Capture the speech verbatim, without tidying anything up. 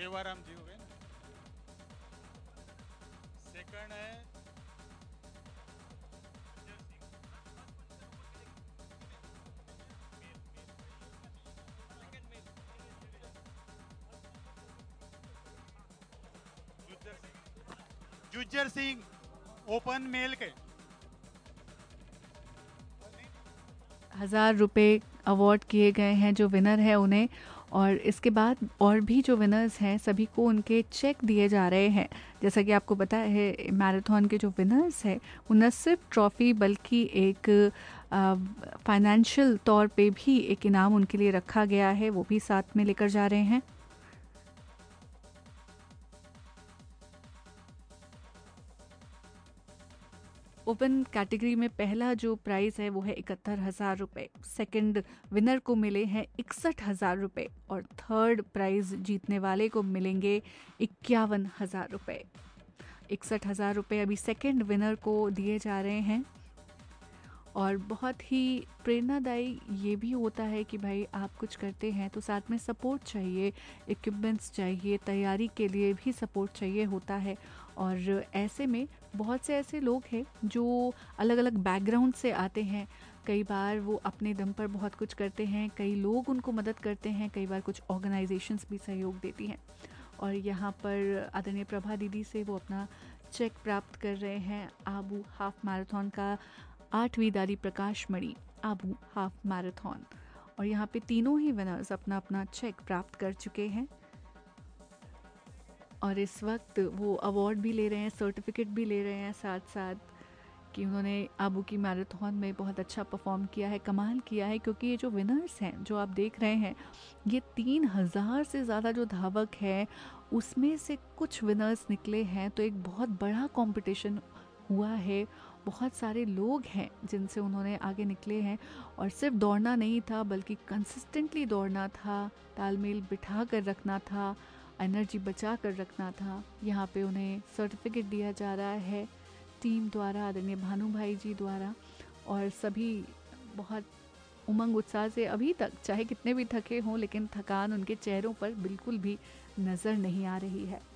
देवाराम जी हो गए ना। सेकंड है जुज्जर सिंह। जुज्जर सिंह ओपन मेल के। हज़ार रुपये अवार्ड किए गए हैं जो विनर है उन्हें। और इसके बाद और भी जो विनर्स हैं सभी को उनके चेक दिए जा रहे हैं। जैसा कि आपको पता है मैराथन के जो विनर्स हैं वो न सिर्फ ट्रॉफ़ी बल्कि एक फाइनेंशियल तौर पे भी एक इनाम उनके लिए रखा गया है, वो भी साथ में लेकर जा रहे हैं। ओपन कैटेगरी में पहला जो प्राइज़ है वो है इकहत्तर हज़ार रुपये, सेकंड विनर को मिले हैं इकसठ हज़ार रुपये और थर्ड प्राइज़ जीतने वाले को मिलेंगे इक्यावन हज़ार रुपये। इकसठ हज़ार रुपये अभी सेकंड विनर को दिए जा रहे हैं। और बहुत ही प्रेरणादायी ये भी होता है कि भाई आप कुछ करते हैं तो साथ में सपोर्ट चाहिए, इक्विपमेंट्स चाहिए, तैयारी के लिए भी सपोर्ट चाहिए होता है। और ऐसे में बहुत से ऐसे लोग हैं जो अलग अलग बैकग्राउंड से आते हैं। कई बार वो अपने दम पर बहुत कुछ करते हैं, कई लोग उनको मदद करते हैं, कई बार कुछ ऑर्गेनाइजेशंस भी सहयोग देती हैं। और यहाँ पर आदरणीय प्रभा दीदी से वो अपना चेक प्राप्त कर रहे हैं आबू हाफ मैराथन का, आठवीं दादी प्रकाश मणि आबू हाफ मैराथन। और यहाँ पे तीनों ही विनर्स अपना अपना चेक प्राप्त कर चुके हैं और इस वक्त वो अवार्ड भी ले रहे हैं, सर्टिफिकेट भी ले रहे हैं साथ साथ कि उन्होंने आबू की मैराथन में बहुत अच्छा परफॉर्म किया है, कमाल किया है। क्योंकि ये जो विनर्स हैं जो आप देख रहे हैं ये तीन हज़ार से ज़्यादा जो धावक हैं उसमें से कुछ विनर्स निकले हैं, तो एक बहुत बड़ा कंपटीशन हुआ है। बहुत सारे लोग हैं जिनसे उन्होंने आगे निकले हैं और सिर्फ दौड़ना नहीं था बल्कि कंसिस्टेंटली दौड़ना था, तालमेल बिठा कर रखना था, एनर्जी बचा कर रखना था। यहाँ पे उन्हें सर्टिफिकेट दिया जा रहा है टीम द्वारा, आदरणीय भानु भाई जी द्वारा। और सभी बहुत उमंग उत्साह से अभी तक चाहे कितने भी थके हों लेकिन थकान उनके चेहरों पर बिल्कुल भी नज़र नहीं आ रही है।